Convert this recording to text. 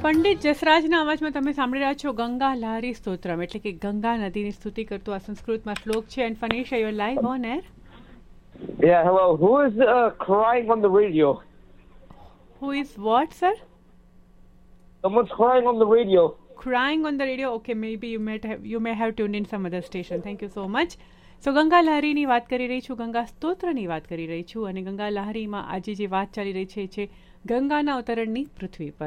પંડિત જસરાજના અવાજમાં તમે સાંભળી રહ્યા છો ગંગા લહરી સ્તોત્રમ, એટલે કે ગંગા નદીની સ્તુતિ કરતો આ સંસ્કૃતમાં શ્લોક છે. And ફનીશા, you're live on air. Yeah, hello. Who is crying on the radio? Who is what, sir? Someone's crying on the radio. Crying on the radio. Okay, maybe you may have tuned in some other station. Thank you so much. સો ગંગા લહરીની વાત કરી રહી છું, ગંગા સ્તોત્રની વાત કરી રહી છું, અને ગંગા લહરીમાં આજે જે વાત ચાલી રહી છે ગંગાના અવતરણની પૃથ્વી પર.